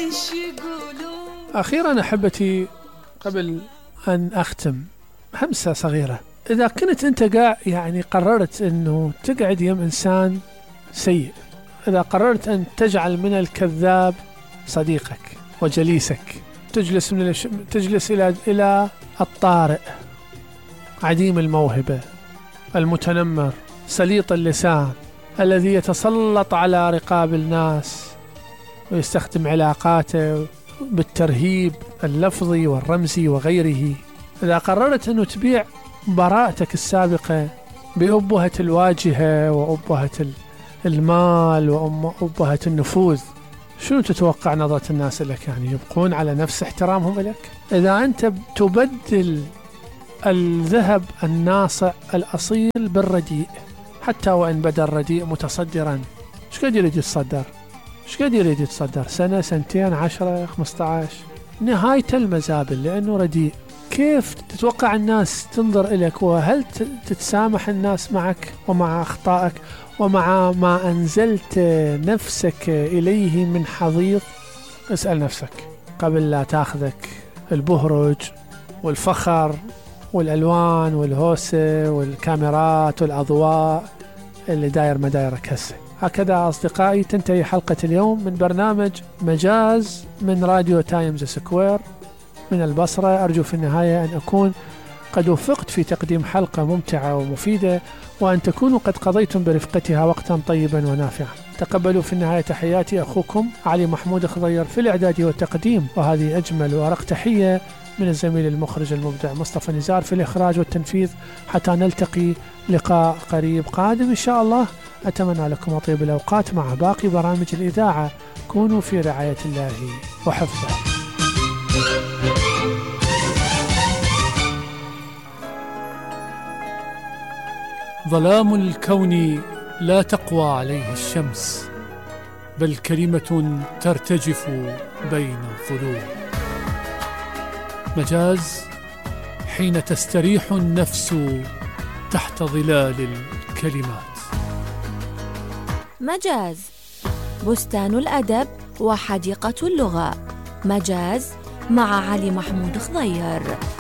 أخيرا أحبتي، قبل أن أختم همسة صغيرة. إذا كنت أنت قررت أنه تقعد يم إنسان سيء، إذا قررت أن تجعل من الكذاب صديقك وجليسك، تجلس إلى الطارئ، عديم الموهبة، المتنمر، سليط اللسان، الذي يتسلط على رقاب الناس ويستخدم علاقاته بالترهيب اللفظي والرمزي وغيره، إذا قررت أنه تبيع براءتك السابقة بأبهة الواجهة وأبهة المال وأبهة النفوذ، شنو تتوقع نظرة الناس لك؟ يبقون على نفس احترامهم لك؟ إذا أنت تبدل الذهب الناصع الأصيل بالرديء، حتى وإن بدا الرديء متصدرا، ايش قد يريد يتصدر؟ ايش قد يريد يتصدر؟ سنة، سنتين، 10، 15، نهاية المزابل لأنه رديء. كيف تتوقع الناس تنظر إليك؟ وهل تتسامح الناس معك ومع أخطائك ومع ما أنزلت نفسك إليه من حضيض؟ اسأل نفسك قبل لا تأخذك البهرج والفخر والألوان والهوسة والكاميرات والأضواء اللي داير مدايرك هسه. هكذا أصدقائي تنتهي حلقة اليوم من برنامج مجاز من راديو تايمز سكوير من البصرة. أرجو في النهاية أن أكون قد وفقت في تقديم حلقة ممتعة ومفيدة، وأن تكونوا قد قضيتم برفقتها وقتا طيبا ونافعا. تقبلوا في النهاية تحياتي أخوكم علي محمود خضير في الإعداد والتقديم، وهذه أجمل وأرق تحية من الزميل المخرج المبدع مصطفى نزار في الإخراج والتنفيذ. حتى نلتقي لقاء قريب قادم إن شاء الله، أتمنى لكم طيب الأوقات مع باقي برامج الإذاعة. كونوا في رعاية الله وحفظه. ظلام الكون لا تقوى عليه الشمس، بل كلمة ترتجف بين الظلوم. مجاز حين تستريح النفس تحت ظلال الكلمات. مجاز بستان الأدب وحديقة اللغة. مجاز مع علي محمود خضير.